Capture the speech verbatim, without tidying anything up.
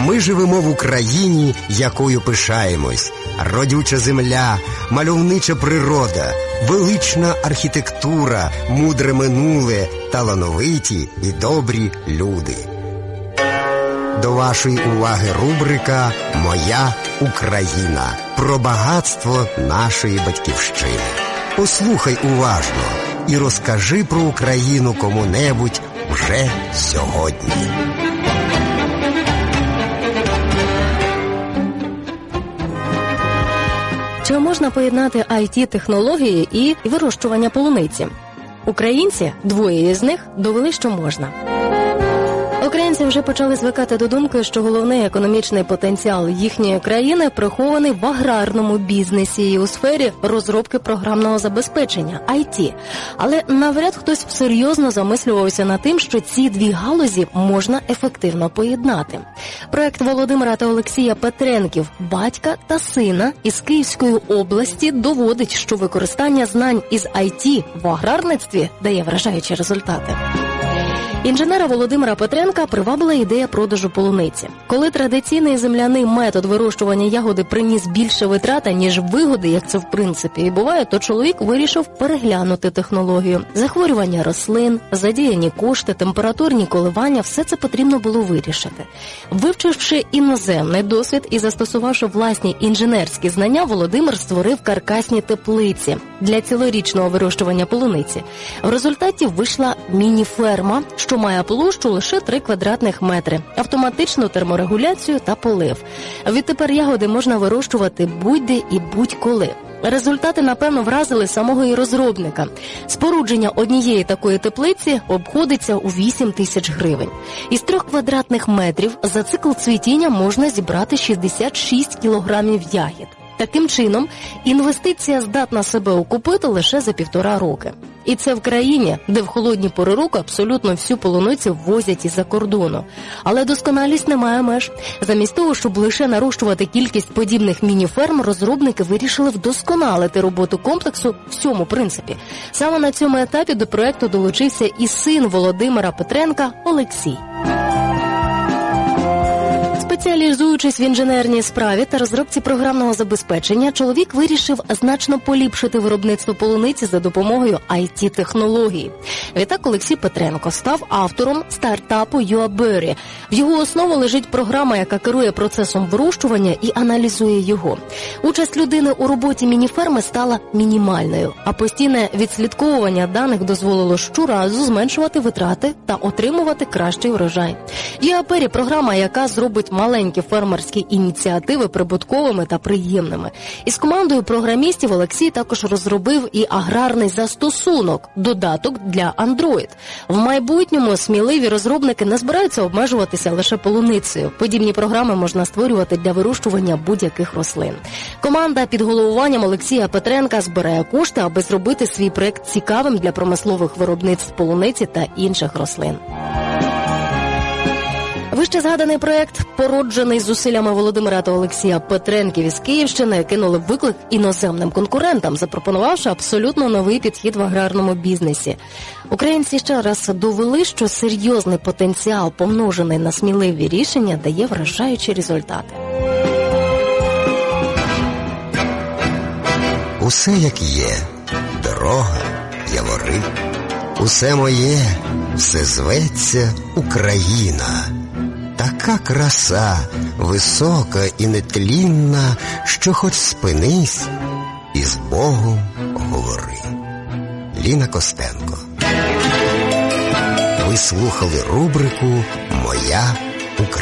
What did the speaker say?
Ми живемо в Україні, якою пишаємось. Родюча земля, мальовнича природа, велична архітектура, мудре минуле, талановиті і добрі люди. До вашої уваги рубрика «Моя Україна» про багатство нашої батьківщини. Послухай уважно і розкажи про Україну кому-небудь вже сьогодні. Чи можна поєднати ай ті-технології і вирощування полуниці? Українці, двоє із них, довели, що можна. Українці вже почали звикати до думки, що головний економічний потенціал їхньої країни прихований в аграрному бізнесі і у сфері розробки програмного забезпечення – ай ті. Але навряд хтось серйозно замислювався над тим, що ці дві галузі можна ефективно поєднати. Проект Володимира та Олексія Петренків, батька та сина із Київської області, доводить, що використання знань із ай ті в аграрництві дає вражаючі результати. Інженера Володимира Петренка привабила ідея продажу полуниці. Коли традиційний земляний метод вирощування ягоди приніс більше витрат, ніж вигоди, як це в принципі і буває, то чоловік вирішив переглянути технологію. Захворювання рослин, задіяні кошти, температурні коливання – все це потрібно було вирішити. Вивчивши іноземний досвід і застосувавши власні інженерські знання, Володимир створив каркасні теплиці для цілорічного вирощування полуниці. В результаті вийшла міні-ферма, що має площу лише три квадратних метри, автоматичну терморегуляцію та полив. Відтепер ягоди можна вирощувати будь-де і будь-коли. Результати, напевно, вразили самого і розробника. Спорудження однієї такої теплиці обходиться у вісім тисяч гривень. Із трьох квадратних метрів за цикл цвітіння можна зібрати шістдесят шість кілограмів ягід. Таким чином, інвестиція здатна себе окупити лише за півтора роки. І це в країні, де в холодні пори року абсолютно всю полуницю ввозять із-за кордону. Але досконалість не має меж. Замість того, щоб лише нарощувати кількість подібних міні-ферм, розробники вирішили вдосконалити роботу комплексу в цьому принципі. Саме на цьому етапі до проекту долучився і син Володимира Петренка Олексій. Спеціалізуючись в інженерній справі та розробці програмного забезпечення, чоловік вирішив значно поліпшити виробництво полуниці за допомогою ай ті-технологій. Відтак Олексій Петренко став автором стартапу YouAberry. В його основу лежить програма, яка керує процесом вирощування і аналізує його. Участь людини у роботі міні-ферми стала мінімальною, а постійне відслідковування даних дозволило щоразу зменшувати витрати та отримувати кращий врожай. YouAberry – програма, яка зробить маленькі фермерські ініціативи прибутковими та приємними. Із командою програмістів Олексій також розробив і аграрний застосунок – додаток для Android. В майбутньому сміливі розробники не збираються обмежуватися лише полуницею. Подібні програми можна створювати для вирощування будь-яких рослин. Команда під головуванням Олексія Петренка збирає кошти, аби зробити свій проект цікавим для промислових виробництв полуниці та інших рослин. Вище згаданий проект, породжений зусиллями Володимира та Олексія Петренків із Київщини, кинули виклик іноземним конкурентам, запропонувавши абсолютно новий підхід в аграрному бізнесі. Українці ще раз довели, що серйозний потенціал, помножений на сміливі рішення, дає вражаючі результати. Усе як є, дорога, явори, усе моє, все зветься Україна. Така краса, висока і нетлінна, що хоч спинись і з Богом говори. Ліна Костенко. Ви слухали рубрику «Моя